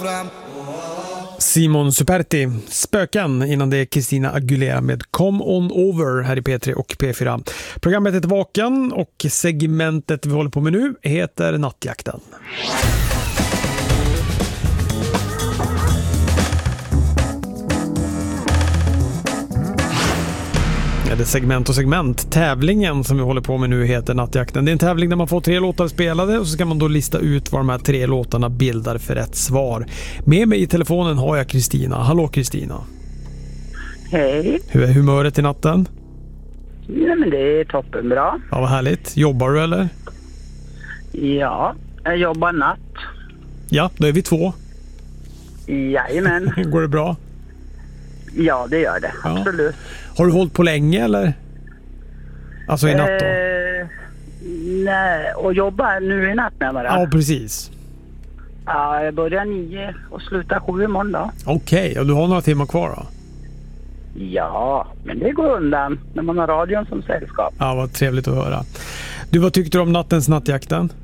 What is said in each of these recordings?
Simon Superti, Spöken, innan det är Christina Aguilera med Come On Over här i P3 och P4. Programmet heter Vaken och segmentet vi håller på med nu heter Nattjakten. Det segment och segment. Tävlingen som vi håller på med nu heter Nattjakten. Det är en tävling där man får 3 låtar spelade och så ska man då lista ut vad de här 3 låtarna bildar för rätt svar. Med mig i telefonen har jag Kristina. Hallå Kristina. Hej. Hur är humöret i natten? Ja, men det är toppenbra. Ja, vad härligt. Jobbar du eller? Ja, jag jobbar natt. Ja, då är vi 2. Jajamän. Går det bra? Ja, det gör det. Ja. Absolut. Har du hållit på länge eller? Alltså i natt då? Nej, och jobbar nu i natt med varandra. Ja, precis. Ja, jag börjar 9 och slutar 7 imorgon då. Okej, och du har några timmar kvar då? Ja, men det går undan när man har radion som sällskap. Ja, vad trevligt att höra. Du, vad tyckte du om nattens Nattjakten?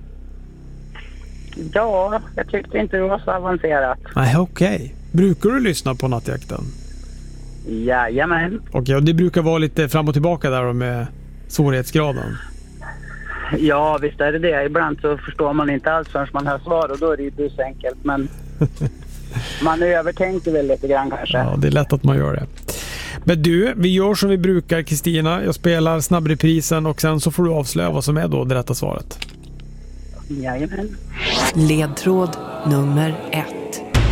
Ja, jag tyckte inte det var så avancerat. Nej, okej. Brukar du lyssna på Nattjakten? Jajamän. Okej, och det brukar vara lite fram och tillbaka där då med svårighetsgraden. Ja, visst är det. Ibland så förstår man inte alls förrän man hör svar och då är det ju busenkelt. Men man övertänker väl lite grann kanske. Ja, det är lätt att man gör det. Men du, vi gör som vi brukar, Kristina. Jag spelar snabbreprisen och sen så får du avslöja vad som är då det rätta svaret. Jajamän. Ledtråd nummer 1.